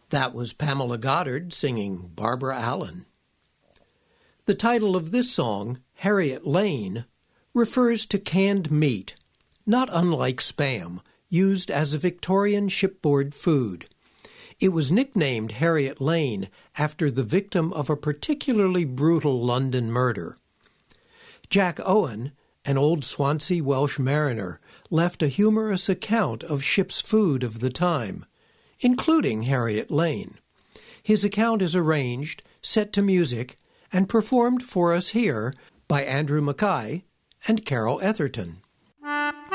That was Pamela Goddard singing Barbara Allen. The title of this song, Harriet Lane, refers to canned meat, not unlike Spam, used as a Victorian shipboard food. It was nicknamed Harriet Lane after the victim of a particularly brutal London murder. Jack Owen, an old Swansea Welsh mariner, left a humorous account of ship's food of the time, including Harriet Lane. His account is arranged, set to music, and performed for us here by Andrew Mackay and Carol Etherton.